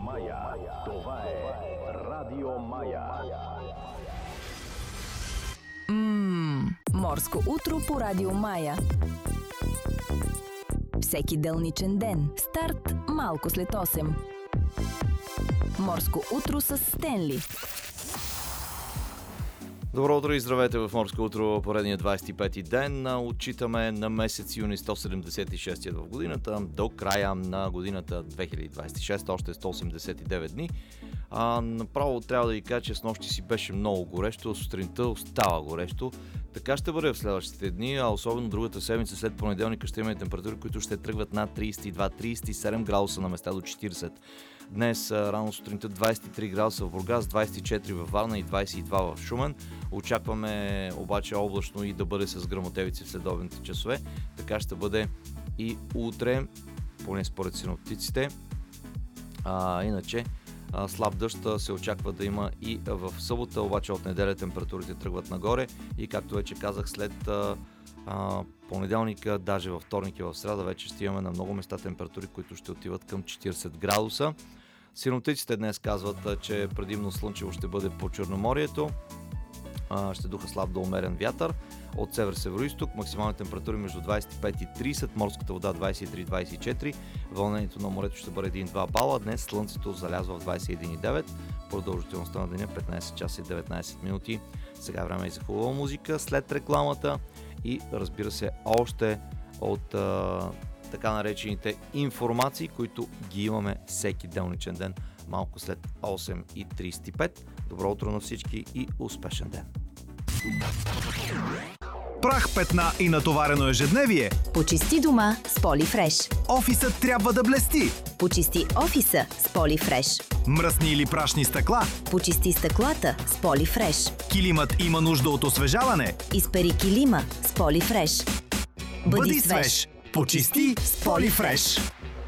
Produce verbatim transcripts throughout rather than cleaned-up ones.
Мая. Това е Радио Мая. Ммм, морско утро по Радио Мая. Всеки делничен ден. Старт малко след осем. Морско утро с Стенли. Добро утро и здравейте в Морско утро, поредния двадесет и пети ден. Отчитаме на месец юни сто седемдесет и шести в годината, до края на годината две хиляди двадесет и шеста, още сто осемдесет и девет дни. А, направо трябва да ви кажа, че с нощи си беше много горещо, сутринта остава горещо. Така ще бъде в следващите дни, а особено другата седмица след понеделника ще имаме температури, които ще тръгват над тридесет и два тридесет и седем градуса, на места до четиридесет. Днес рано сутринта двадесет и три градуса в Бургас, двадесет и четири във Варна и двадесет и два в Шумен. Очакваме обаче облачно и да бъде с гръмотевици в следобедните часове. Така ще бъде и утре, поне според синоптиците. А, иначе а, слаб дъжд се очаква да има и в събота, обаче от неделя температурите тръгват нагоре и както вече казах, след а, а, понеделника, даже във вторник и в сряда вече ще имаме на много места температури, които ще отиват към четиридесет градуса. Синоптиците днес казват, че предимно слънчево ще бъде по Черноморието. Ще духа слаб до умерен вятър от север-североизток, максимални температури между двадесет и пет и тридесет, морската вода двадесет и три двадесет и четири, вълнението на морето ще бъде един-два бала. Днес слънцето залязва в двадесет и един и девет, продължителността на деня петнадесет часа и деветнадесет минути. Сега време и за хубава музика след рекламата и разбира се още от а, така наречените информации, които ги имаме всеки делничен ден малко след осем и тридесет и пет. Добро утро на всички и успешен ден! Прах, петна и натоварено ежедневие. Почисти дома с Полифреш. Офисът трябва да блести. Почисти офиса с Полифреш. Мръсни или прашни стъкла. Почисти стъклата с Полифреш. Килимът има нужда от освежаване. Изпери килима с Полифреш. Бъди, Бъди свеж. свеж. Почисти с Полифреш.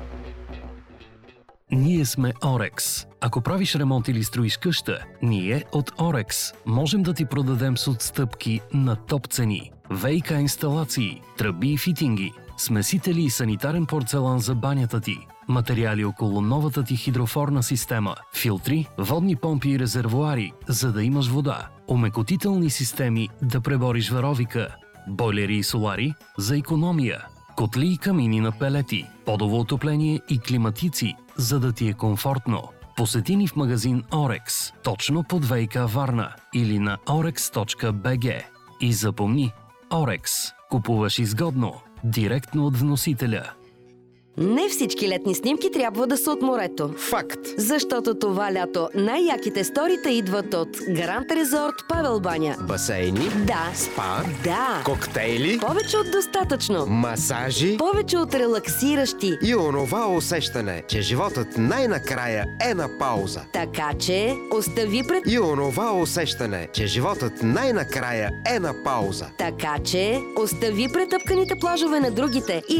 Ние сме Орекс. Ако правиш ремонт или строиш къща, ние от Орекс можем да ти продадем с отстъпки на топ цени. ВиК инсталации, тръби и фитинги, смесители и санитарен порцелан за банята ти, материали около новата ти хидрофорна система, филтри, водни помпи и резервоари, за да имаш вода, омекотителни системи да пребориш варовика, бойлери и солари за икономия, котли и камини на пелети, подово отопление и климатици, за да ти е комфортно. Посети ни в магазин Орекс, точно под ВиК Варна или на орекс точка би джи. И запомни, Орекс. Купуваш изгодно, директно от вносителя. Не всички летни снимки трябва да са от морето. Факт! Защото това лято най-яките сторита идват от Гранд Резорт Павел баня. Басейни, Да. спа, Да. коктейли, Повече от достатъчно. масажи Повече от релаксиращи. и онова усещане, че животът най-накрая е на пауза. Така че остави пред... И онова усещане, че животът най-накрая е на пауза. Така че остави претъпканите плажове на другите и